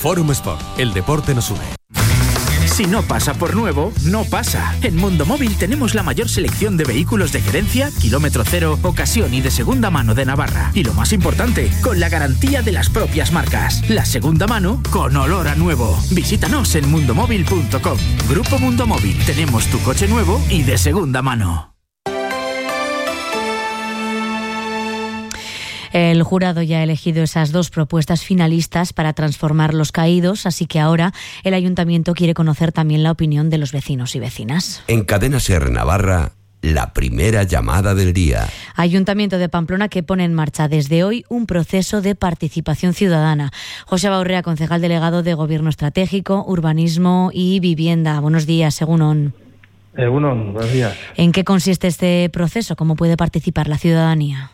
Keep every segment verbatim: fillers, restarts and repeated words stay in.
Forum Sport, el deporte nos une. Si no pasa por nuevo, no pasa. En Mundo Móvil tenemos la mayor selección de vehículos de gerencia, kilómetro cero, ocasión y de segunda mano de Navarra. Y lo más importante, con la garantía de las propias marcas. La segunda mano con olor a nuevo. Visítanos en mundo móvil punto com. Grupo Mundo Móvil. Tenemos tu coche nuevo y de segunda mano. El jurado ya ha elegido esas dos propuestas finalistas para transformar Los Caídos, así que ahora el ayuntamiento quiere conocer también la opinión de los vecinos y vecinas. En Cadena SER Navarra, la primera llamada del día. Ayuntamiento de Pamplona que pone en marcha desde hoy un proceso de participación ciudadana. José Baurrea, concejal delegado de Gobierno Estratégico, Urbanismo y Vivienda. Buenos días, Egunon. Egunon, buenos días. ¿En qué consiste este proceso? ¿Cómo puede participar la ciudadanía?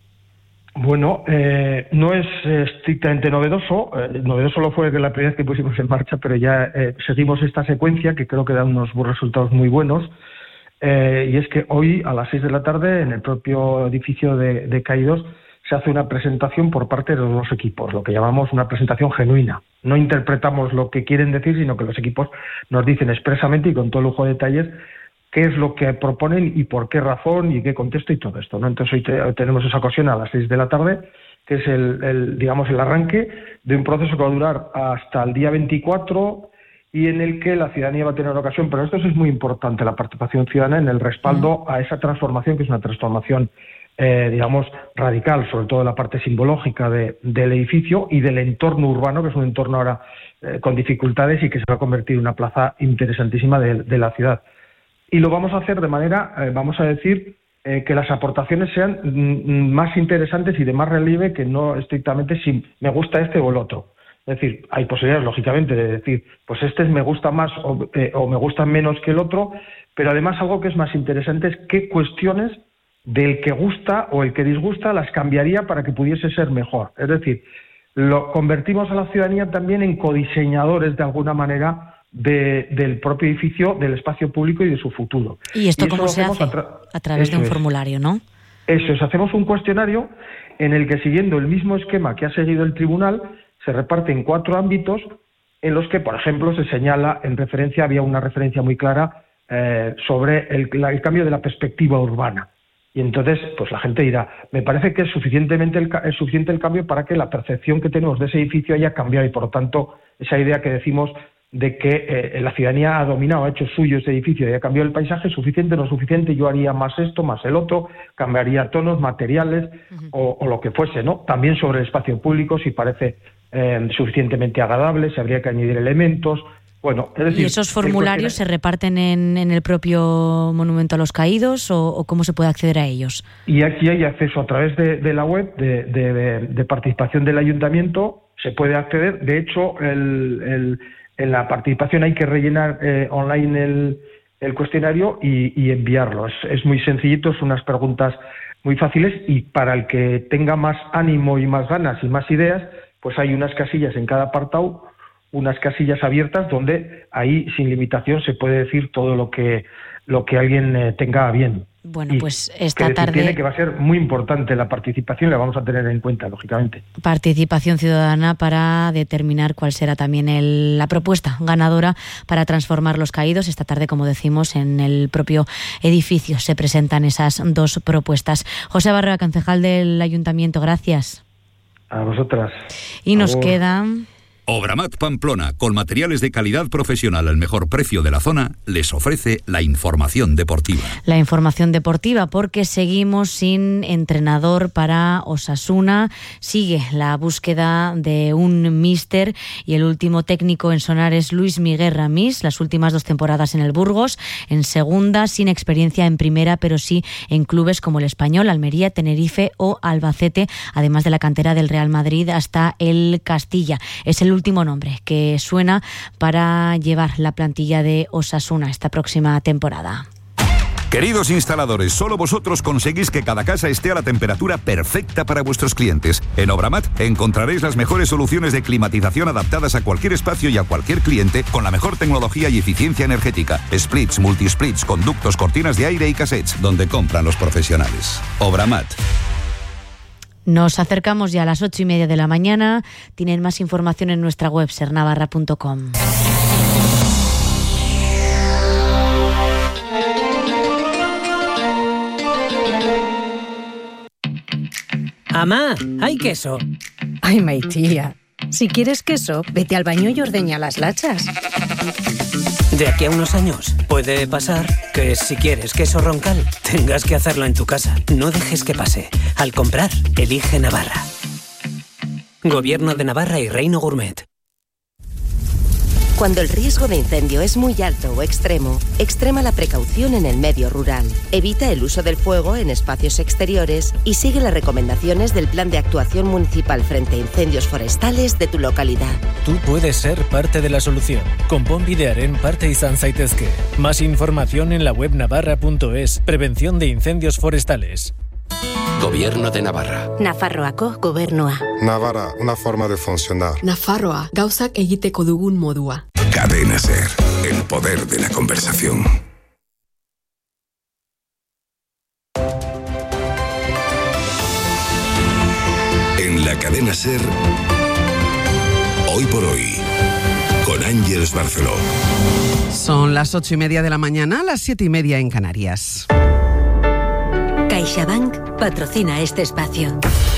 Bueno, eh, no es eh, estrictamente novedoso. Eh, novedoso lo fue que la primera vez que pusimos en marcha, pero ya eh, seguimos esta secuencia que creo que da unos resultados muy buenos. Eh, y es que hoy a las seis de la tarde en el propio edificio de, de Caídos se hace una presentación por parte de los dos equipos, lo que llamamos una presentación genuina. No interpretamos lo que quieren decir, sino que los equipos nos dicen expresamente y con todo lujo de detalles qué es lo que proponen y por qué razón y qué contexto y todo esto, ¿no? Entonces hoy te, tenemos esa ocasión a las seis de la tarde, que es el, el, digamos, el arranque de un proceso que va a durar hasta el día veinticuatro y en el que la ciudadanía va a tener ocasión, pero esto es muy importante, la participación ciudadana en el respaldo a esa transformación, que es una transformación, eh, digamos, radical, sobre todo la parte simbológica de, del edificio y del entorno urbano, que es un entorno ahora eh, con dificultades y que se va a convertir en una plaza interesantísima de, de la ciudad. Y lo vamos a hacer de manera, eh, vamos a decir, eh, que las aportaciones sean mm, más interesantes y de más relieve que no estrictamente si me gusta este o el otro. Es decir, hay posibilidades, lógicamente, de decir, pues este me gusta más o, eh, o me gusta menos que el otro, pero además algo que es más interesante es qué cuestiones del que gusta o el que disgusta las cambiaría para que pudiese ser mejor. Es decir, lo convertimos a la ciudadanía también en codiseñadores de alguna manera De, del propio edificio, del espacio público y de su futuro. ¿Y esto y cómo se hace? A, tra- a través de un es. formulario, ¿no? Eso es, hacemos un cuestionario en el que, siguiendo el mismo esquema que ha seguido el tribunal, se reparte en cuatro ámbitos en los que, por ejemplo, se señala, en referencia, había una referencia muy clara eh, sobre el, la, el cambio de la perspectiva urbana. Y entonces, pues la gente dirá, me parece que es suficientemente el, es suficiente el cambio para que la percepción que tenemos de ese edificio haya cambiado y, por lo tanto, esa idea que decimos de que eh, la ciudadanía ha dominado, ha hecho suyo ese edificio y ha cambiado el paisaje, suficiente, no suficiente, yo haría más esto, más el otro, cambiaría tonos, materiales uh-huh. o, o lo que fuese, ¿no? También sobre el espacio público, si parece eh, suficientemente agradable, se habría que añadir elementos. Bueno, es decir, ¿y esos formularios se reparten en, en el propio Monumento a los Caídos o, o cómo se puede acceder a ellos? Y aquí hay acceso a través de, de la web de, de, de, de participación del ayuntamiento, se puede acceder. De hecho, el... el en la participación hay que rellenar eh, online el, el cuestionario y, y enviarlo. Es, es muy sencillito, son unas preguntas muy fáciles y para el que tenga más ánimo y más ganas y más ideas, pues hay unas casillas en cada apartado, unas casillas abiertas donde ahí sin limitación se puede decir todo lo que, lo que alguien eh, tenga a bien. Bueno, pues esta que tarde... Tiene que va a ser muy importante la participación, la vamos a tener en cuenta, lógicamente. Participación ciudadana para determinar cuál será también el, la propuesta ganadora para transformar Los Caídos. Esta tarde, como decimos, en el propio edificio se presentan esas dos propuestas. José Barrera, concejal del Ayuntamiento, gracias. A vosotras. Y nos quedan... Obramat Pamplona, con materiales de calidad profesional al mejor precio de la zona, les ofrece la información deportiva. La información deportiva, porque seguimos sin entrenador para Osasuna. Sigue la búsqueda de un míster y el último técnico en sonar es Luis Miguel Ramis. Las últimas dos temporadas en el Burgos, en segunda, sin experiencia en primera, pero sí en clubes como el Español, Almería, Tenerife o Albacete, además de la cantera del Real Madrid hasta el Castilla. Es el último nombre que suena para llevar la plantilla de Osasuna esta próxima temporada. Queridos instaladores, solo vosotros conseguís que cada casa esté a la temperatura perfecta para vuestros clientes. En Obramat encontraréis las mejores soluciones de climatización adaptadas a cualquier espacio y a cualquier cliente con la mejor tecnología y eficiencia energética. Splits, multisplits, conductos, cortinas de aire y cassettes, donde compran los profesionales. Obramat. Nos acercamos ya a las ocho y media de la mañana. Tienen más información en nuestra web ser navarra punto com. Amá, ¿hay queso? Ay, Maitía, si quieres queso, vete al baño y ordeña las lachas. De aquí a unos años puede pasar que si quieres queso roncal, tengas que hacerlo en tu casa. No dejes que pase. Al comprar, elige Navarra. Gobierno de Navarra y Reino Gourmet. Cuando el riesgo de incendio es muy alto o extremo, extrema la precaución en el medio rural. Evita el uso del fuego en espacios exteriores y sigue las recomendaciones del Plan de Actuación Municipal frente a incendios forestales de tu localidad. Tú puedes ser parte de la solución. Konpon bidearen parte izan zaitezke. Más información en la web navarra punto es. Prevención de incendios forestales. Gobierno de Navarra. Nafarroako gobernua. Navarra, una forma de funcionar. Nafarroa, gauzak egiteko dugun modua. Cadena SER, el poder de la conversación. En la Cadena SER, hoy por hoy, con Ángeles Barceló. Son las ocho y media de la mañana, las siete y media en Canarias. CaixaBank patrocina este espacio.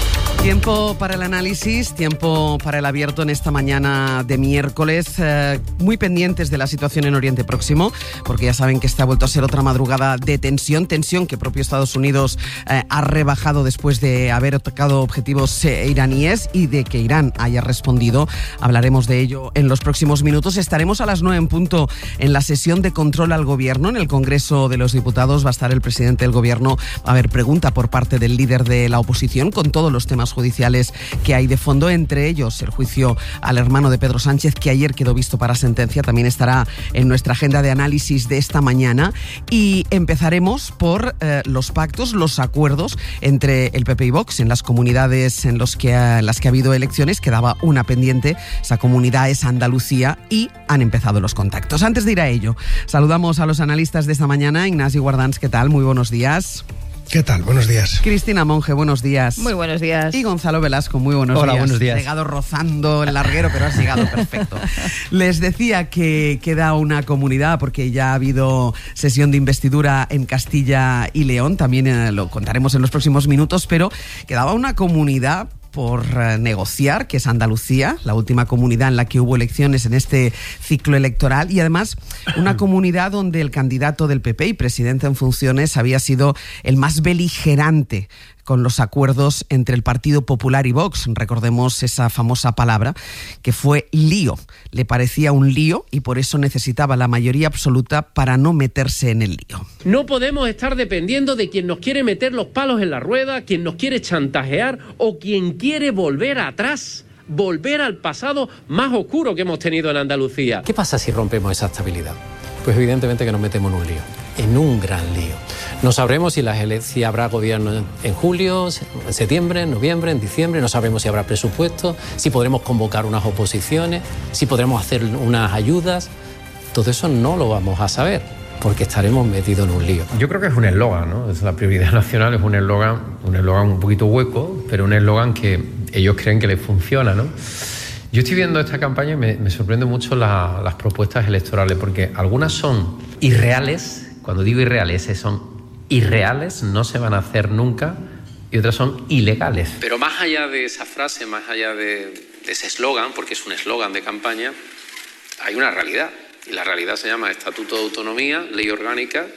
Tiempo para el análisis, tiempo para el abierto en esta mañana de miércoles, eh, muy pendientes de la situación en Oriente Próximo, porque ya saben que esta ha vuelto a ser otra madrugada de tensión, tensión que propio Estados Unidos eh, ha rebajado después de haber atacado objetivos eh, iraníes y de que Irán haya respondido. Hablaremos de ello en los próximos minutos. Estaremos a las nueve en punto en la sesión de control al gobierno en el Congreso de los Diputados. Va a estar el presidente del gobierno, va a haber pregunta por parte del líder de la oposición con todos los temas judiciales que hay de fondo, entre ellos el juicio al hermano de Pedro Sánchez, que ayer quedó visto para sentencia. También estará en nuestra agenda de análisis de esta mañana y empezaremos por eh, los pactos, los acuerdos entre el P P y Vox en las comunidades en, los que ha, en las que ha habido elecciones. Quedaba una pendiente, esa comunidad es Andalucía y han empezado los contactos. Antes de ir a ello, saludamos a los analistas de esta mañana. Ignacio Guardans, ¿qué tal? Muy buenos días. ¿Qué tal? Buenos días. Cristina Monge, buenos días. Muy buenos días. Y Gonzalo Velasco, muy buenos Hola, días. buenos días. Has llegado rozando el larguero, pero has llegado perfecto. Les decía que queda una comunidad, porque ya ha habido sesión de investidura en Castilla y León, también eh, lo contaremos en los próximos minutos, pero quedaba una comunidad por negociar, que es Andalucía, la última comunidad en la que hubo elecciones en este ciclo electoral, y además una comunidad donde el candidato del P P y presidente en funciones había sido el más beligerante con los acuerdos entre el Partido Popular y Vox. Recordemos esa famosa palabra que fue lío. Le parecía un lío y por eso necesitaba la mayoría absoluta para no meterse en el lío. No podemos estar dependiendo de quien nos quiere meter los palos en la rueda, quien nos quiere chantajear o quien quiere volver atrás, volver al pasado más oscuro que hemos tenido en Andalucía. ¿Qué pasa si rompemos esa estabilidad? Pues evidentemente que nos metemos en un lío, en un gran lío. No sabremos si, las ele- si habrá gobierno en, en julio, en septiembre, en noviembre, en diciembre. No sabremos si habrá presupuesto, si podremos convocar unas oposiciones, si podremos hacer unas ayudas. Todo eso no lo vamos a saber, porque estaremos metidos en un lío. Yo creo que es un eslogan, ¿no? Es la prioridad nacional, es un eslogan, un eslogan un poquito hueco, pero un eslogan que ellos creen que les funciona, ¿no? Yo estoy viendo esta campaña y me, me sorprende mucho la, las propuestas electorales, porque algunas son irreales. Cuando digo irreales, son irreales, no se van a hacer nunca, y otras son ilegales. Pero más allá de esa frase, más allá de, de ese eslogan, porque es un eslogan de campaña, hay una realidad. Y la realidad se llama Estatuto de Autonomía, Ley Orgánica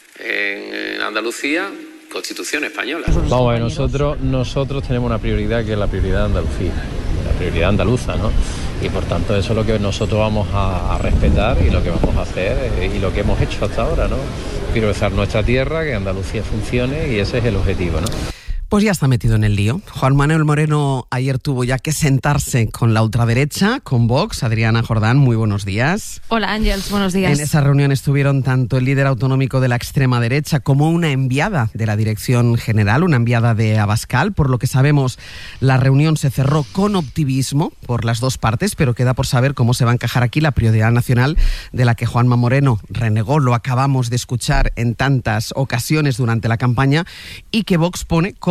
en, en Andalucía, Constitución Española. Vamos a ver, nosotros, nosotros tenemos una prioridad que es la prioridad de Andalucía, la prioridad andaluza, ¿no? Y por tanto eso es lo que nosotros vamos a, a respetar y lo que vamos a hacer eh, y lo que hemos hecho hasta ahora, ¿no? Priorizar nuestra tierra, que Andalucía funcione, y ese es el objetivo, ¿no? Pues ya está metido en el lío. Juan Manuel Moreno ayer tuvo ya que sentarse con la ultraderecha, con Vox. Adriana Jordán, muy buenos días. Hola Ángels, buenos días. En esa reunión estuvieron tanto el líder autonómico de la extrema derecha como una enviada de la Dirección General, una enviada de Abascal. Por lo que sabemos, la reunión se cerró con optimismo por las dos partes, pero queda por saber cómo se va a encajar aquí la prioridad nacional de la que Juanma Moreno renegó, lo acabamos de escuchar en tantas ocasiones durante la campaña, y que Vox pone como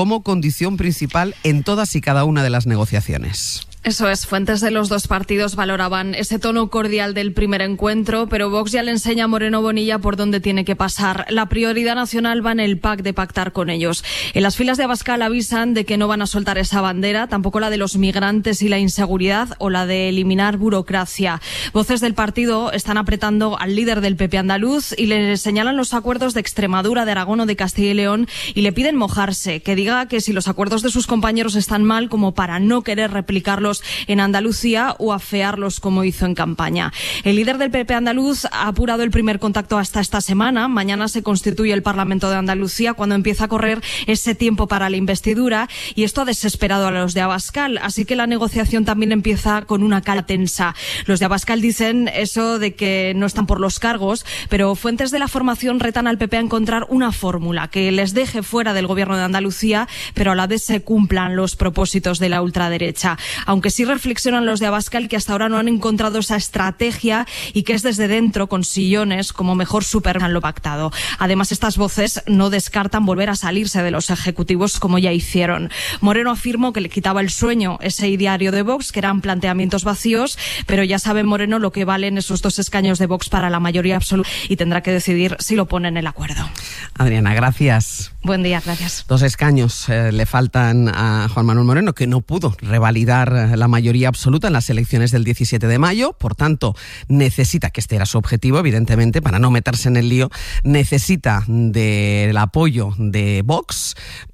como condición principal en todas y cada una de las negociaciones. Eso es, fuentes de los dos partidos valoraban ese tono cordial del primer encuentro, pero Vox ya le enseña a Moreno Bonilla por dónde tiene que pasar. La prioridad nacional va en el P A C de pactar con ellos. En las filas de Abascal avisan de que no van a soltar esa bandera, tampoco la de los migrantes y la inseguridad o la de eliminar burocracia. Voces del partido están apretando al líder del P P andaluz y le señalan los acuerdos de Extremadura, de Aragón o de Castilla y León y le piden mojarse, que diga que si los acuerdos de sus compañeros están mal como para no querer replicarlos en Andalucía o afearlos como hizo en campaña. El líder del P P andaluz ha apurado el primer contacto hasta esta semana. Mañana se constituye el Parlamento de Andalucía cuando empieza a correr ese tiempo para la investidura y esto ha desesperado a los de Abascal, así que la negociación también empieza con una cala tensa. Los de Abascal dicen eso de que no están por los cargos, pero fuentes de la formación retan al P P a encontrar una fórmula que les deje fuera del gobierno de Andalucía, pero a la vez se cumplan los propósitos de la ultraderecha. Aunque sí reflexionan los de Abascal que hasta ahora no han encontrado esa estrategia y que es desde dentro, con sillones, como mejor superan lo pactado. Además, estas voces no descartan volver a salirse de los ejecutivos como ya hicieron. Moreno afirmó que le quitaba el sueño ese ideario de Vox, que eran planteamientos vacíos, pero ya sabe Moreno lo que valen esos dos escaños de Vox para la mayoría absoluta y tendrá que decidir si lo pone en el acuerdo. Adriana, gracias. Buen día, gracias. Dos escaños eh, le faltan a Juan Manuel Moreno, que no pudo revalidar la mayoría absoluta en las elecciones del diecisiete de mayo, por tanto necesita, que este era su objetivo evidentemente, para no meterse en el lío, necesita del apoyo de Vox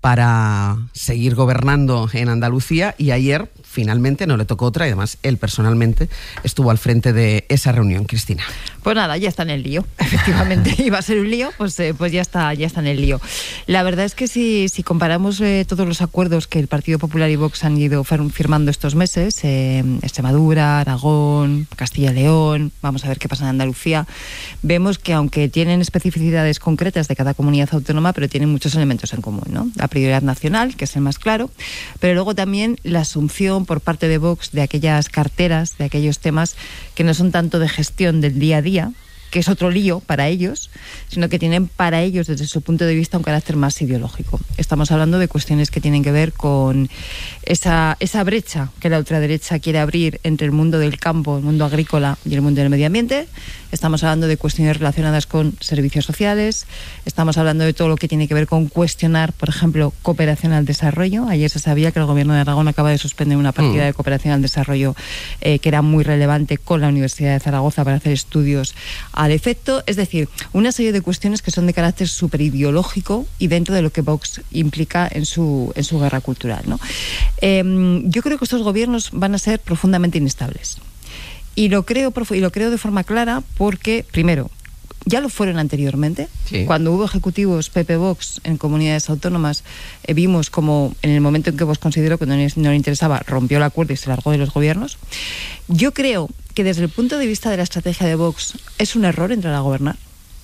para seguir gobernando en Andalucía y ayer finalmente no le tocó otra y además él personalmente estuvo al frente de esa reunión. Cristina. Pues nada, ya está en el lío, efectivamente. Iba a ser un lío, pues, eh, pues ya está, ya está en el lío. La verdad es que si, si comparamos eh, todos los acuerdos que el Partido Popular y Vox han ido firmando estos meses, eh, Extremadura, Aragón, Castilla y León, vamos a ver qué pasa en Andalucía, vemos que aunque tienen especificidades concretas de cada comunidad autónoma, pero tienen muchos elementos en común, ¿no? La prioridad nacional, que es el más claro, pero luego también la asunción por parte de Vox de aquellas carteras, de aquellos temas que no son tanto de gestión del día a día, que es otro lío para ellos, sino que tienen para ellos, desde su punto de vista, un carácter más ideológico. Estamos hablando de cuestiones que tienen que ver con esa, esa brecha que la ultraderecha quiere abrir entre el mundo del campo, el mundo agrícola y el mundo del medio ambiente. Estamos hablando de cuestiones relacionadas con servicios sociales. Estamos hablando de todo lo que tiene que ver con cuestionar, por ejemplo, cooperación al desarrollo. Ayer se sabía que el Gobierno de Aragón acaba de suspender una partida mm. de cooperación al desarrollo eh, que era muy relevante con la Universidad de Zaragoza para hacer estudios al efecto. Es decir, una serie de cuestiones que son de carácter súper ideológico y dentro de lo que Vox implica en su, en su guerra cultural, ¿no? Eh, yo creo que estos gobiernos van a ser profundamente inestables. Y lo creo, y lo creo de forma clara porque, primero, ya lo fueron anteriormente. Sí. Cuando hubo ejecutivos P P Vox en comunidades autónomas, eh, vimos como en el momento en que Vox consideró que no le, no le interesaba, rompió el acuerdo y se largó de los gobiernos. Yo creo que desde el punto de vista de la estrategia de Vox es un error entrar a gobernar,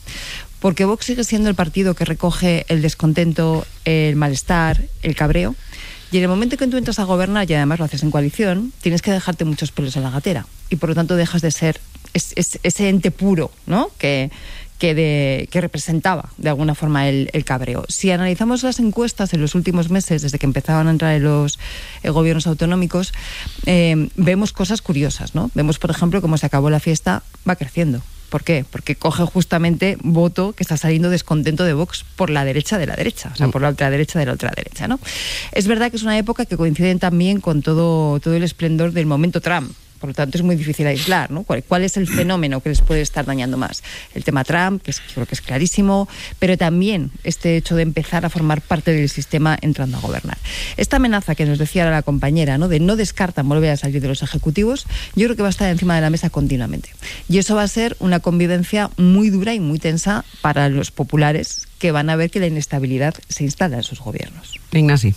porque Vox sigue siendo el partido que recoge el descontento, el malestar, el cabreo. Y en el momento que tú entras a gobernar, y además lo haces en coalición, tienes que dejarte muchos pelos en la gatera. Y por lo tanto dejas de ser es, es, ese ente puro, ¿no? que, que, de, que representaba de alguna forma el, el cabreo. Si analizamos las encuestas en los últimos meses, desde que empezaban a entrar en los eh, gobiernos autonómicos, eh, vemos cosas curiosas, ¿no? Vemos, por ejemplo, cómo se acabó la fiesta, va creciendo. ¿Por qué? Porque coge justamente voto que está saliendo descontento de Vox por la derecha de la derecha, o sea, por la ultraderecha de la ultraderecha, ¿no? Es verdad que es una época que coincide también con todo, todo el esplendor del momento Trump. Por lo tanto, es muy difícil aislar, ¿no? ¿Cuál, cuál es el fenómeno que les puede estar dañando más? El tema Trump, que es, creo que es clarísimo, pero también este hecho de empezar a formar parte del sistema entrando a gobernar. Esta amenaza que nos decía ahora la compañera, ¿no? De no descartan volver a salir de los ejecutivos, yo creo que va a estar encima de la mesa continuamente. Y eso va a ser una convivencia muy dura y muy tensa para los populares, que van a ver que la inestabilidad se instala en sus gobiernos. Ignasi.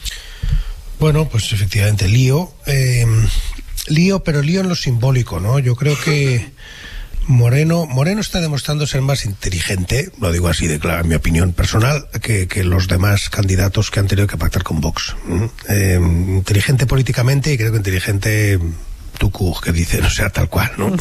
Bueno, pues efectivamente, lío... Eh... Lío, pero lío en lo simbólico, ¿no? Yo creo que Moreno Moreno está demostrando ser más inteligente, lo digo así de claro, en mi opinión personal, que, que los demás candidatos que han tenido que pactar con Vox. Eh, inteligente políticamente y creo que inteligente tucu que dicen, o sea, tal cual, ¿no?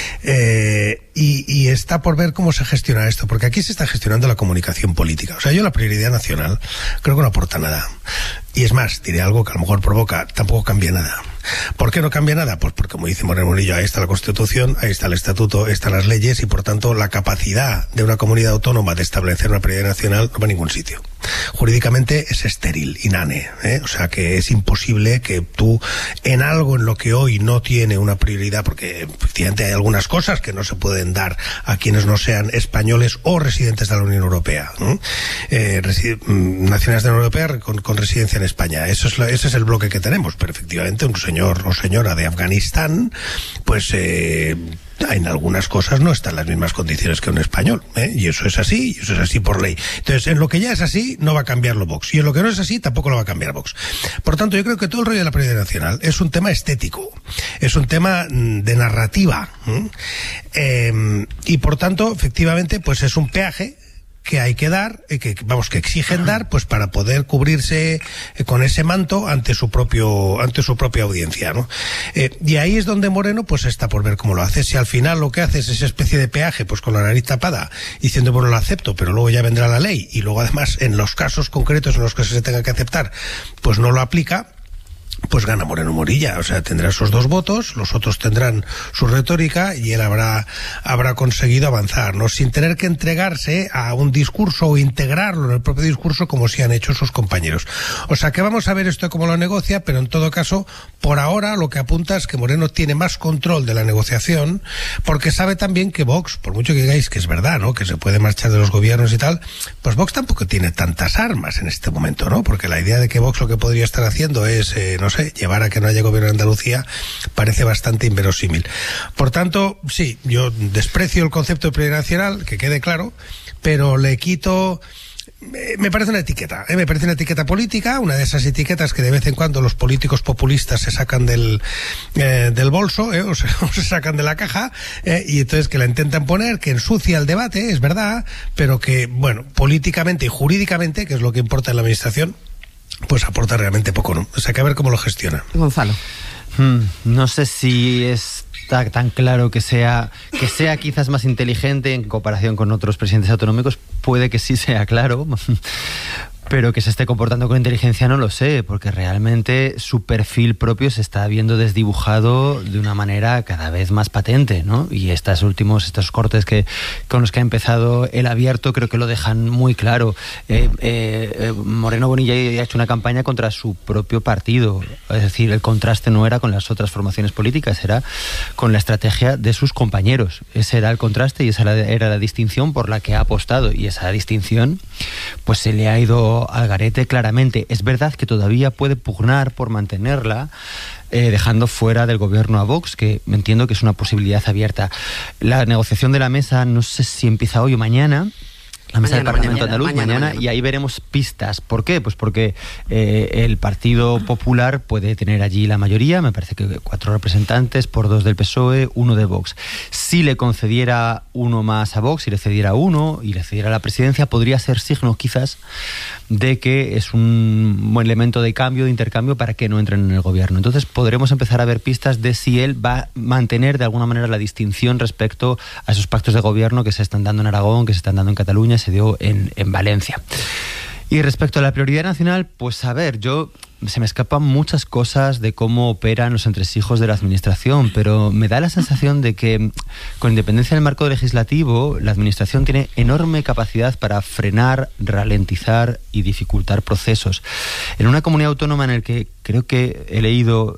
Eh, y, y está por ver cómo se gestiona esto, porque aquí se está gestionando la comunicación política. O sea, yo la prioridad nacional creo que no aporta nada. Y es más, diré algo que a lo mejor provoca, tampoco cambia nada. ¿Por qué no cambia nada? Pues porque, como dice Moreno Bonilla, ahí está la Constitución, ahí está el Estatuto, ahí están las leyes y, por tanto, la capacidad de una comunidad autónoma de establecer una prioridad nacional no va a ningún sitio. Jurídicamente es estéril, inane, ¿eh? O sea, que es imposible que tú, en algo en lo que hoy no tiene una prioridad, porque efectivamente hay algunas cosas que no se pueden dar a quienes no sean españoles o residentes de la Unión Europea, ¿no? Eh, reside, nacionales de la Unión Europea con, con residencia en España. Eso es la, ese es el bloque que tenemos, pero efectivamente un señor o señora de Afganistán, pues eh, en algunas cosas no están en las mismas condiciones que un español, ¿eh? Y eso es así, y eso es así por ley. Entonces, en lo que ya es así, no va a cambiarlo Vox, y en lo que no es así, tampoco lo va a cambiar Vox. Por tanto, yo creo que todo el rollo de la prioridad nacional es un tema estético, es un tema de narrativa, ¿eh? Eh, y por tanto, efectivamente, pues es un peaje que hay que dar, que vamos, que exigen dar, pues para poder cubrirse con ese manto ante su propio, ante su propia audiencia, ¿no? Eh, y ahí es donde Moreno, pues está por ver cómo lo hace. Si al final lo que hace es esa especie de peaje, pues con la nariz tapada, diciendo, bueno, lo acepto, pero luego ya vendrá la ley, y luego además, en los casos concretos en los que se tenga que aceptar, pues no lo aplica, pues gana Moreno Morilla. O sea, tendrá esos dos votos, los otros tendrán su retórica y él habrá, habrá conseguido avanzar, ¿no? Sin tener que entregarse a un discurso o integrarlo en el propio discurso como si han hecho sus compañeros. O sea, que vamos a ver esto cómo lo negocia, pero en todo caso, por ahora lo que apunta es que Moreno tiene más control de la negociación, porque sabe también que Vox, por mucho que digáis que es verdad, ¿no?, que se puede marchar de los gobiernos y tal, pues Vox tampoco tiene tantas armas en este momento, ¿no? Porque la idea de que Vox lo que podría estar haciendo es, eh, no sé, llevar a que no haya gobierno en Andalucía parece bastante inverosímil. Por tanto, sí, yo desprecio el concepto de prioridad nacional, que quede claro, pero le quito... Me parece una etiqueta, ¿eh? me parece una etiqueta política, una de esas etiquetas que de vez en cuando los políticos populistas se sacan del, eh, del bolso, ¿eh? o, se, o se sacan de la caja, ¿eh? y entonces que la intentan poner, que ensucia el debate, es verdad, pero que, bueno, políticamente y jurídicamente, que es lo que importa en la administración, pues aporta realmente poco, ¿no? O sea, que a ver cómo lo gestiona. Gonzalo. Hmm, no sé si está tan claro que sea, que sea quizás más inteligente en comparación con otros presidentes autonómicos. Puede que sí sea claro, pero que se esté comportando con inteligencia no lo sé, porque realmente su perfil propio se está viendo desdibujado de una manera cada vez más patente, ¿no? Y estos últimos, estos cortes que con los que ha empezado el abierto creo que lo dejan muy claro. Eh, eh, Moreno Bonilla ha hecho una campaña contra su propio partido, es decir, el contraste no era con las otras formaciones políticas, era con la estrategia de sus compañeros. Ese era el contraste y esa era la distinción por la que ha apostado, y esa distinción pues se le ha ido al garete claramente. Es verdad que todavía puede pugnar por mantenerla, eh, dejando fuera del gobierno a Vox, que entiendo que es una posibilidad abierta. La negociación de la mesa no sé si empieza hoy o mañana, la mesa del Parlamento andaluz, mañana, mañana, mañana, y ahí veremos pistas. ¿Por qué? Pues porque eh, el Partido Popular puede tener allí la mayoría, me parece que cuatro representantes, por dos del P S O E, uno de Vox. Si le concediera uno más a Vox, si le cediera uno y le cediera la presidencia, podría ser signo quizás de que es un buen elemento de cambio, de intercambio, para que no entren en el gobierno. Entonces podremos empezar a ver pistas de si él va a mantener de alguna manera la distinción respecto a esos pactos de gobierno que se están dando en Aragón, que se están dando en Cataluña, se dio en, en Valencia. Y respecto a la prioridad nacional, pues a ver, yo se me escapan muchas cosas de cómo operan los entresijos de la administración, pero me da la sensación de que, con independencia del marco legislativo, la administración tiene enorme capacidad para frenar, ralentizar y dificultar procesos. En una comunidad autónoma en la que creo que he leído